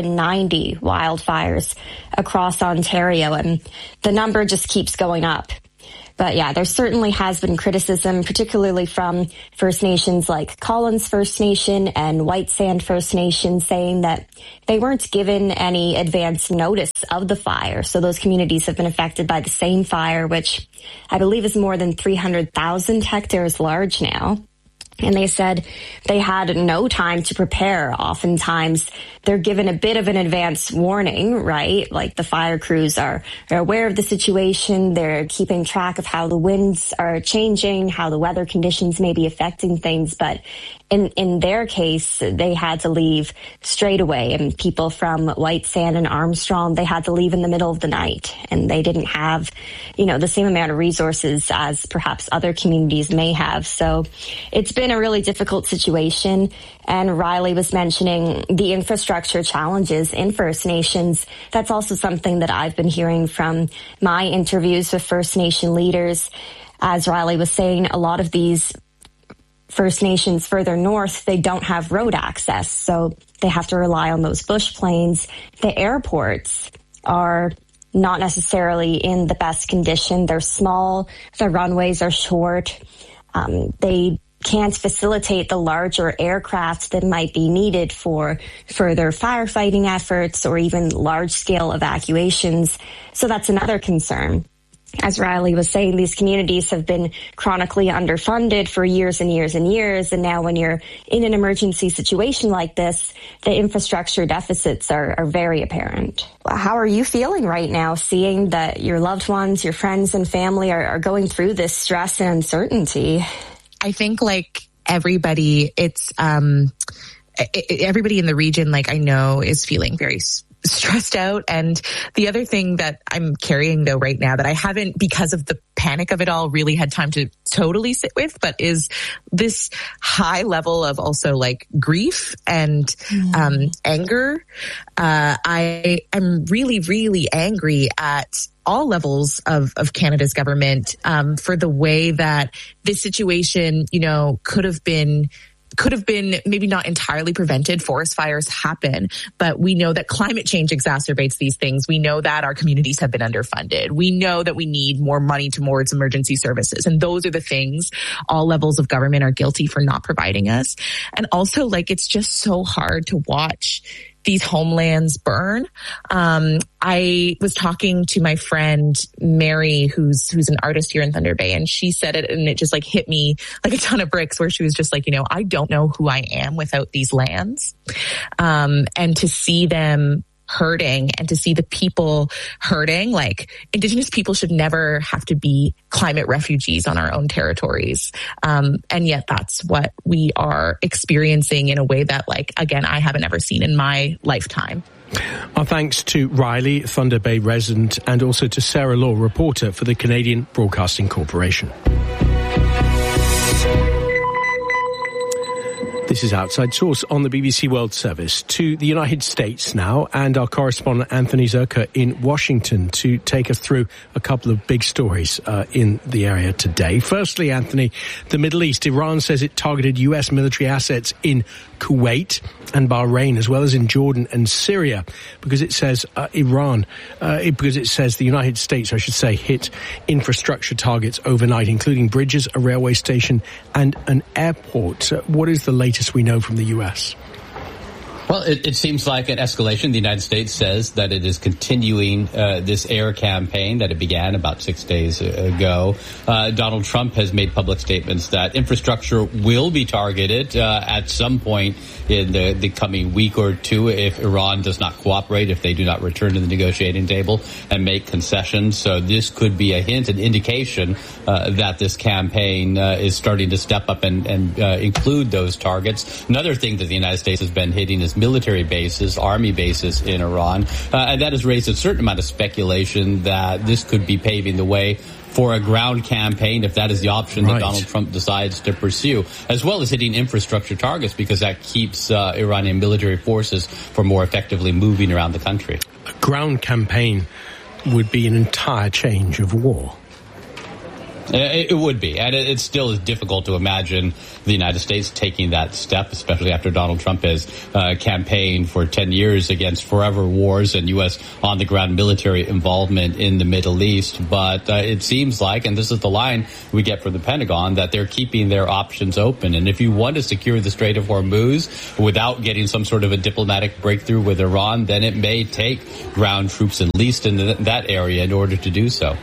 190 wildfires across Ontario, and the number just keeps going up. But yeah, there certainly has been criticism, particularly from First Nations like Collins First Nation and White Sand First Nation, saying that they weren't given any advance notice of the fire. So those communities have been affected by the same fire, which I believe is more than 300,000 hectares large now. And they said they had no time to prepare. Oftentimes, they're given a bit of an advance warning, right? Like the fire crews are aware of the situation. They're keeping track of how the winds are changing, how the weather conditions may be affecting things. But in their case, they had to leave straight away. And people from White Sand and Armstrong, they had to leave in the middle of the night. And they didn't have, the same amount of resources as perhaps other communities may have. So it's been a really difficult situation. And Riley was mentioning the infrastructure challenges in First Nations. That's also something that I've been hearing from my interviews with First Nation leaders. As Riley was saying, a lot of these First Nations further north, they don't have road access, so they have to rely on those bush planes. The airports are not necessarily in the best condition. They're small, the runways are short. They can't facilitate the larger aircraft that might be needed for further firefighting efforts or even large-scale evacuations. So that's another concern. As Riley was saying, these communities have been chronically underfunded for years and years and years. And now when you're in an emergency situation like this, the infrastructure deficits are very apparent. How are you feeling right now, seeing that your loved ones, your friends and family are going through this stress and uncertainty? I think like everybody, it's everybody in the region, like I know, is feeling very stressed out. And the other thing that I'm carrying though right now that I haven't, because of the panic of it all, really had time to totally sit with, but is this high level of also like grief and anger. I am really, really angry at all levels of Canada's government for the way that this situation, could have been maybe not entirely prevented. Forest fires happen, but we know that climate change exacerbates these things. We know that our communities have been underfunded. We know that we need more money towards emergency services. And those are the things all levels of government are guilty for not providing us. And also, like, it's just so hard to watch these homelands burn. I was talking to my friend Mary, who's an artist here in Thunder Bay, and she said it, and it just like hit me like a ton of bricks, where she was just like, I don't know who I am without these lands. And to see them hurting and to see the people hurting, like Indigenous people should never have to be climate refugees on our own territories. And yet that's what we are experiencing in a way that, like, again, I haven't ever seen in my lifetime. Our thanks to Riley, Thunder Bay resident, and also to Sarah Law, reporter for the Canadian Broadcasting Corporation. This is Outside Source on the BBC World Service. To the United States now, and our correspondent Anthony Zerka in Washington to take us through a couple of big stories in the area today. Firstly, Anthony, the Middle East. Iran says it targeted US military assets in Kuwait and Bahrain, as well as in Jordan and Syria, because it says because it says the United States, I should say, hit infrastructure targets overnight, including bridges, a railway station, and an airport. What is the latest latest we know from the US? Well, it seems like an escalation. The United States says that it is continuing this air campaign that it began about 6 days ago. Donald Trump has made public statements that infrastructure will be targeted at some point in the coming week or two if Iran does not cooperate, if they do not return to the negotiating table and make concessions. So this could be a hint, an indication that this campaign is starting to step up and include those targets. Another thing that the United States has been hitting is military bases, army bases in Iran. And that has raised a certain amount of speculation that this could be paving the way for a ground campaign, if that is the option that Donald Trump decides to pursue, as well as hitting infrastructure targets, because that keeps Iranian military forces from more effectively moving around the country. A ground campaign would be an entire change of war. It would be, and it still is difficult to imagine the United States taking that step, especially after Donald Trump has campaigned for 10 years against forever wars and U.S. on-the-ground military involvement in the Middle East. But it seems like, and this is the line we get from the Pentagon, that they're keeping their options open. And if you want to secure the Strait of Hormuz without getting some sort of a diplomatic breakthrough with Iran, then it may take ground troops at least in that area in order to do so.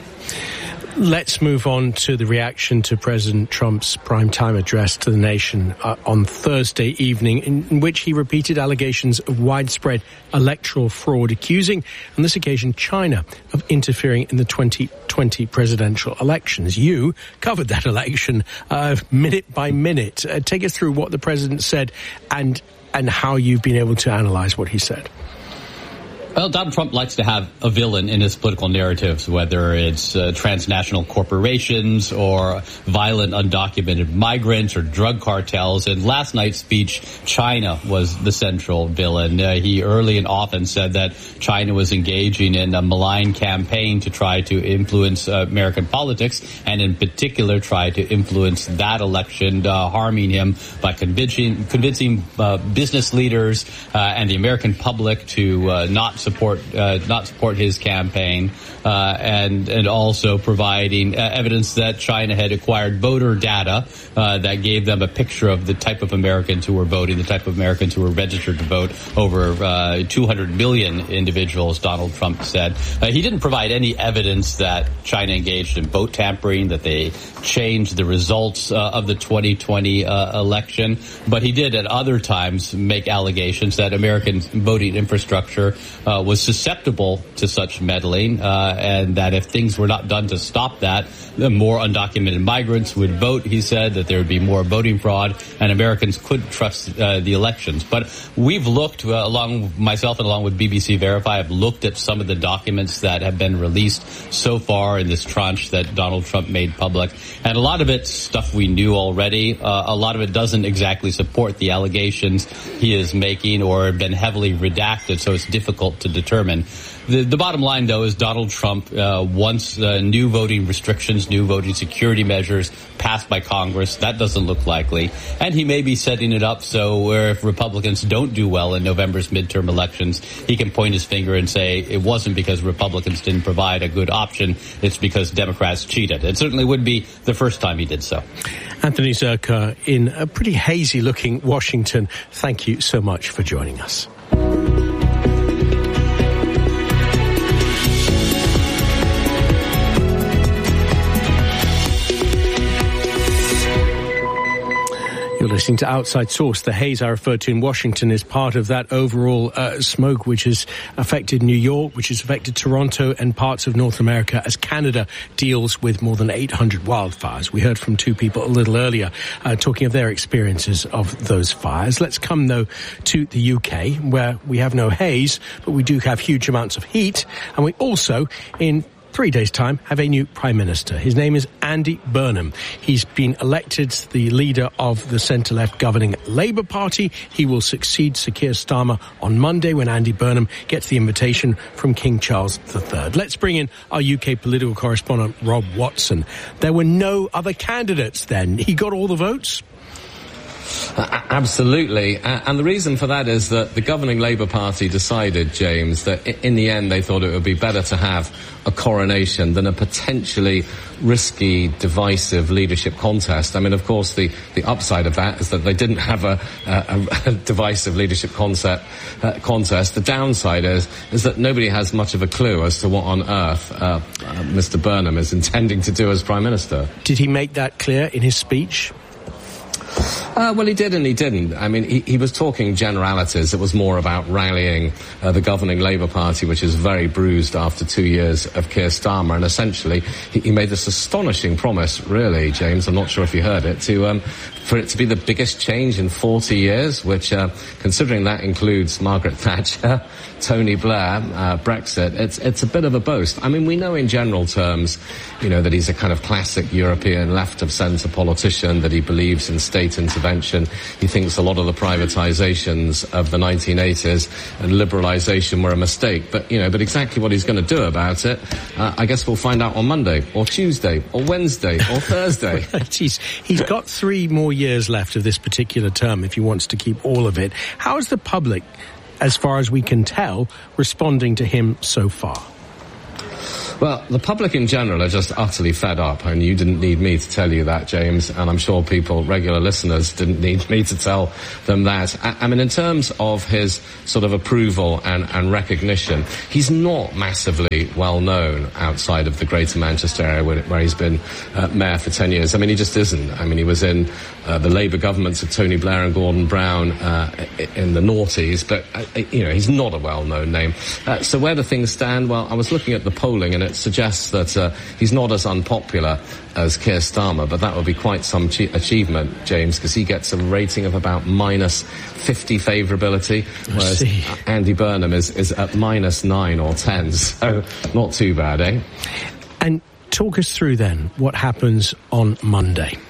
Let's move on to the reaction to President Trump's primetime address to the nation on Thursday evening, in which he repeated allegations of widespread electoral fraud, accusing, on this occasion, China of interfering in the 2020 presidential elections. You covered that election minute by minute. Take us through what the president said and how you've been able to analyze what he said. Well, Donald Trump likes to have a villain in his political narratives, whether it's transnational corporations or violent undocumented migrants or drug cartels. And last night's speech, China was the central villain. He early and often said that China was engaging in a malign campaign to try to influence American politics, and in particular try to influence that election, harming him by convincing business leaders and the American public to not support his campaign, and also providing evidence that China had acquired voter data that gave them a picture of the type of Americans who were voting, the type of Americans who were registered to vote. Over 200 million individuals, Donald Trump said. He didn't provide any evidence that China engaged in vote tampering, that they changed the results of the 2020 election, but he did at other times make allegations that American voting infrastructure was susceptible to such meddling, and that if things were not done to stop that, the more undocumented migrants would vote. He said that there would be more voting fraud, and Americans couldn't trust the elections. But we've looked, myself and along with BBC Verify, have looked at some of the documents that have been released so far in this tranche that Donald Trump made public, and a lot of it's stuff we knew already. A lot of it doesn't exactly support the allegations he is making, or have been heavily redacted, so it's difficult to determine. The bottom line, though, is Donald Trump wants new voting restrictions, new voting security measures passed by Congress. That doesn't look likely. And he may be setting it up so where if Republicans don't do well in November's midterm elections, he can point his finger and say it wasn't because Republicans didn't provide a good option, it's because Democrats cheated. It certainly would be the first time he did so. Anthony Zurcher in a pretty hazy-looking Washington, thank you so much for joining us. You're listening to Outside Source. The haze I referred to in Washington is part of that overall smoke which has affected New York, which has affected Toronto and parts of North America as Canada deals with more than 800 wildfires. We heard from two people a little earlier talking of their experiences of those fires. Let's come, though, to the UK, where we have no haze, but we do have huge amounts of heat. And we also, in 3 days' time, have a new Prime Minister. His name is Andy Burnham. He's been elected the leader of the centre-left governing Labour Party. He will succeed Sir Keir Starmer on Monday when Andy Burnham gets the invitation from King Charles III. Let's bring in our UK political correspondent, Rob Watson. There were no other candidates then. He got all the votes? Absolutely. And the reason for that is that the governing Labour Party decided, James, that in the end they thought it would be better to have a coronation than a potentially risky, divisive leadership contest. I mean, of course, the upside of that is that they didn't have a divisive leadership contest. The downside is that nobody has much of a clue as to what on earth Mr. Burnham is intending to do as Prime Minister. Did he make that clear in his speech? Well, he did and he didn't. I mean, he was talking generalities. It was more about rallying the governing Labour Party, which is very bruised after 2 years of Keir Starmer. And essentially, he made this astonishing promise, really, James, I'm not sure if you heard it, for it to be the biggest change in 40 years, which, considering that includes Margaret Thatcher, Tony Blair, Brexit, it's a bit of a boast. I mean, we know in general terms, that he's a kind of classic European left-of-centre politician, that he believes in state intervention. He thinks a lot of the privatisations of the 1980s and liberalisation were a mistake. But exactly what he's going to do about it, I guess we'll find out on Monday, or Tuesday, or Wednesday, or Thursday. He's got 3 more years left of this particular term if he wants to keep all of it. How is the public, as far as we can tell, responding to him so far? Well, the public in general are just utterly fed up, and you didn't need me to tell you that, James, and I'm sure regular listeners didn't need me to tell them that. I mean, in terms of his sort of approval and recognition, he's not massively well known outside of the Greater Manchester area where he's been mayor for 10 years. I mean, he just isn't. I mean, he was in the Labour governments of Tony Blair and Gordon Brown in the noughties, but, he's not a well-known name. So where do things stand? Well, I was looking at the polling, and it suggests that he's not as unpopular as Keir Starmer, but that would be quite some achievement, James, because he gets a rating of about minus 50 favourability, whereas Andy Burnham is at minus 9 or 10, so not too bad, eh? And talk us through then what happens on Monday.